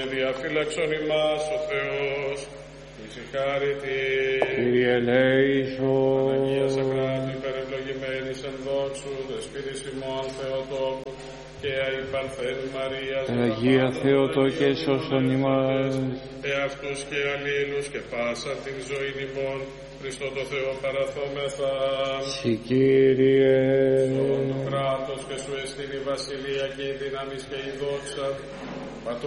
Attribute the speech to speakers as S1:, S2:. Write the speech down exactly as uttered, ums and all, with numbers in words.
S1: διαφύλαξον ημάς ο Θεός, ησυχάρητη.
S2: Κύριε ελέησον.
S1: Παναγία Σακράτη, υπερευλογημένης εν δόξου, δεσπότης ημών Θεοτόκου, και αϊπαρθέν Μαρίας,
S2: Αγία Θεοτόκε σώσον ημάς.
S1: Εαυτούς και αλλήλους και πάσα την ζωή ημών, Χριστό το Θεό παραθόμεθα.
S2: Συ Κύριε.
S1: Στον το κράτος και σου εστίν η βασιλεία και η δύναμις και η δόξα, πατρού